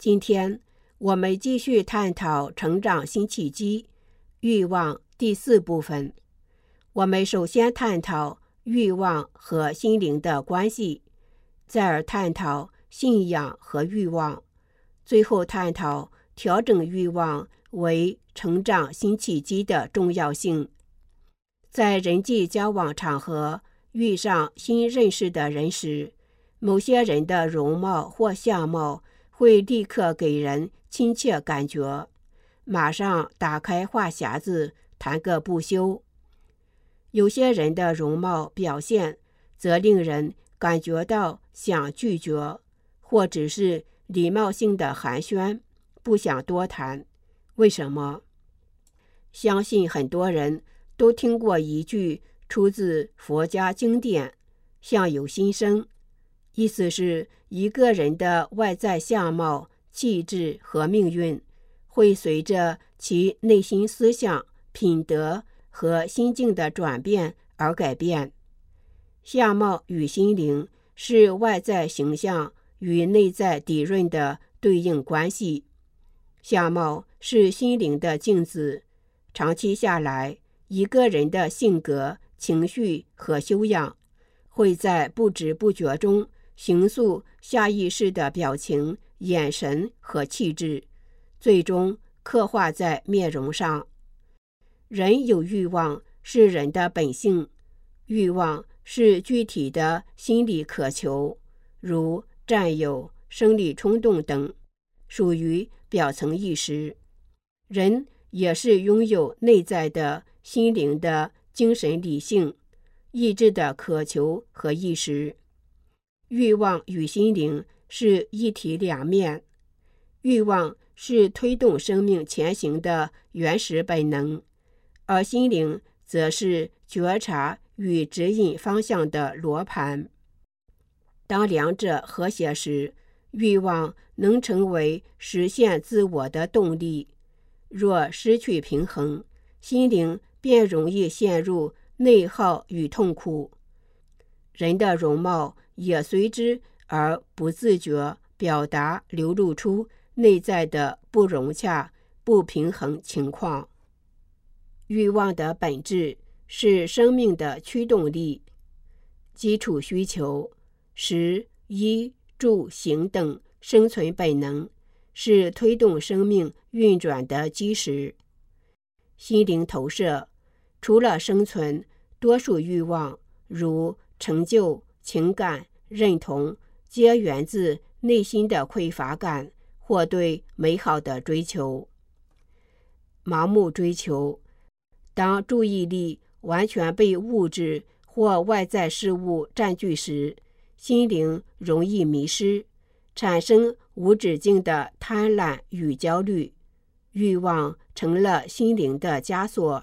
今天我们继续探讨成长新契机，欲望第4部分。我们首先探讨欲望和心灵的关系，再而探讨信仰和欲望，最后探讨调整欲望为成长新契机的重要性。在人际交往场合遇上新认识的人时，某些人的容貌或相貌会立刻给人亲切感觉，马上打开话匣子谈个不休。有些人的容貌表现则令人感觉到想拒绝，或只是礼貌性的寒暄，不想多谈。为什么？相信很多人都听过一句出自佛家经典，相由心生，意思是一个人的外在相貌、气质和命运会随着其内心思想、品德和心境的转变而改变。相貌与心灵是外在形象与内在底蕴的对应关系。相貌是心灵的镜子，长期下来，一个人的性格、情绪和修养会在不知不觉中形塑下意识的表情、眼神和气质，最终刻画在面容上。人有欲望是人的本性，欲望是具体的心理渴求，如占有、生理冲动等，属于表层意识。人也是拥有内在的心灵的精神理性、意志的渴求和意识。欲望与心灵是一体两面，欲望是推动生命前行的原始本能，而心灵则是觉察与指引方向的罗盘。当两者和谐时，欲望能成为实现自我的动力；若失去平衡，心灵便容易陷入内耗与痛苦。人的容貌也随之而不自觉表达流露出内在的不融洽、不平衡情况。欲望的本质是生命的驱动力，基础需求食、衣、住、行等生存本能是推动生命运转的基石。心灵投射除了生存，多数欲望如成就、情感、认同皆源自内心的匮乏感或对美好的追求。盲目追求，当注意力完全被物质或外在事物占据时，心灵容易迷失，产生无止境的贪婪与焦虑，欲望成了心灵的枷锁，